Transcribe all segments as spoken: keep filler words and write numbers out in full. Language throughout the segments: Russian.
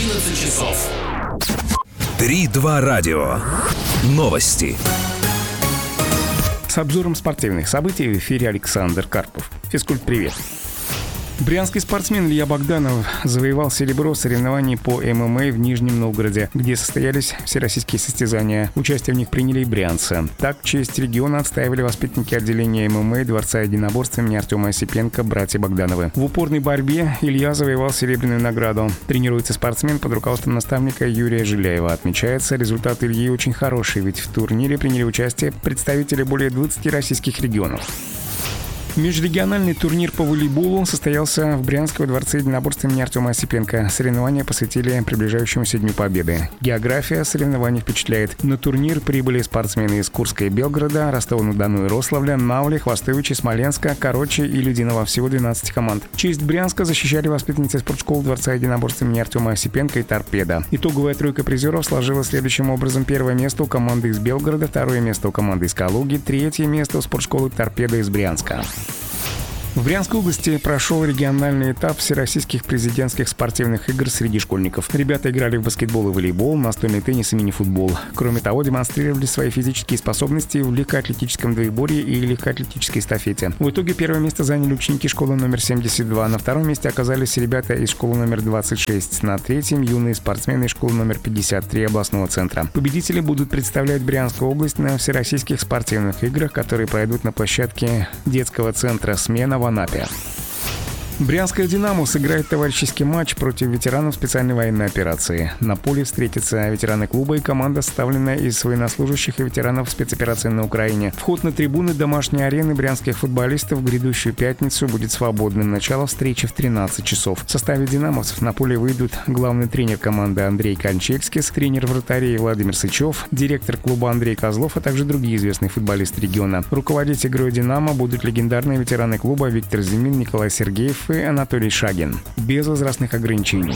одиннадцать часов. три-два радио. Новости. С обзором спортивных событий в эфире Александр Карпов. Физкульт-привет. Брянский спортсмен Илья Богданов завоевал серебро в соревновании по эм эм а в Нижнем Новгороде, где состоялись всероссийские состязания. Участие в них приняли и брянцы. Так, честь региона отстаивали воспитанники отделения эм эм а Дворца единоборств имени Артема Осипенко, братья Богдановы. В упорной борьбе Илья завоевал серебряную награду. Тренируется спортсмен под руководством наставника Юрия Жиляева. Отмечается, результат Ильи очень хороший, ведь в турнире приняли участие представители более двадцати российских регионов. Межрегиональный турнир по волейболу состоялся в Брянском дворце единоборств имени Артема Осипенко. Соревнования посвятили приближающемуся Дню Победы. География соревнований впечатляет. На турнир прибыли спортсмены из Курска и Белгорода, Ростова-на-Дону и Рославля, Навли, Хвостовичи, Смоленска, Корочи и Людиново. Всего двенадцать команд. Честь Брянска защищали воспитанницы спортшколы дворца единоборств имени Артема Осипенко и Торпедо. Итоговая тройка призеров сложилась следующим образом. Первое место у команды из Белгорода, второе место у команды из Калуги, третье место у спортшколы Торпедо из Брянска. В Брянской области прошел региональный этап всероссийских президентских спортивных игр среди школьников. Ребята играли в баскетбол и волейбол, настольный теннис и мини-футбол. Кроме того, демонстрировали свои физические способности в легкоатлетическом двоеборье и легкоатлетической эстафете. В итоге первое место заняли ученики школы номер семьдесят два. На втором месте оказались ребята из школы номер двадцать шесть. На третьем — юные спортсмены из школы номер пятьдесят три областного центра. Победители будут представлять Брянскую область на всероссийских спортивных играх, которые пройдут на площадке детского центра «Смена» в Анапе. Брянская «Динамо» сыграет товарищеский матч против ветеранов специальной военной операции. На поле встретятся ветераны клуба и команда, составленная из военнослужащих и ветеранов спецоперации на Украине. Вход на трибуны домашней арены брянских футболистов в грядущую пятницу будет свободным. Начало встречи в тринадцать часов. В составе «Динамовцев» на поле выйдут главный тренер команды Андрей Кончельскис, тренер вратарей Владимир Сычев, директор клуба Андрей Козлов, а также другие известные футболисты региона. Руководить игрой «Динамо» будут легендарные ветераны клуба Виктор Зимин, Николай Сергеев и Анатолий Шагин. Без возрастных ограничений.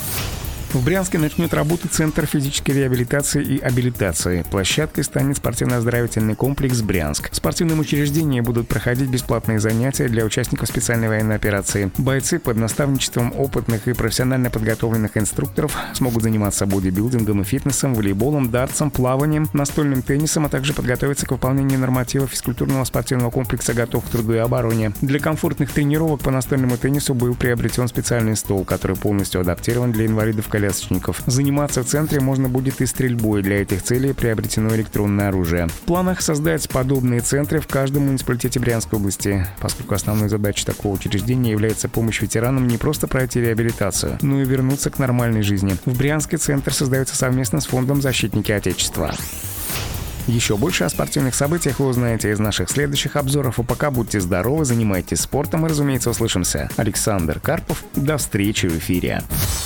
В Брянске начнет работать Центр физической реабилитации и абилитации. Площадкой станет спортивно-оздоровительный комплекс «Брянск». В спортивном учреждении будут проходить бесплатные занятия для участников специальной военной операции. Бойцы под наставничеством опытных и профессионально подготовленных инструкторов смогут заниматься бодибилдингом и фитнесом, волейболом, дартсом, плаванием, настольным теннисом, а также подготовиться к выполнению нормативов физкультурного спортивного комплекса «Готов к труду и обороне». Для комфортных тренировок по настольному теннису был приобретен специальный стол, который полностью адаптирован для инвалидов-колясочников. Заниматься в центре можно будет и стрельбой. Для этих целей приобретено электронное оружие. В планах создать подобные центры в каждом муниципалитете Брянской области, поскольку основной задачей такого учреждения является помощь ветеранам не просто пройти реабилитацию, но и вернуться к нормальной жизни. В Брянске центр создается совместно с фондом «Защитники Отечества». Еще больше о спортивных событиях вы узнаете из наших следующих обзоров. А пока будьте здоровы, занимайтесь спортом и, разумеется, услышимся. Александр Карпов. До встречи в эфире.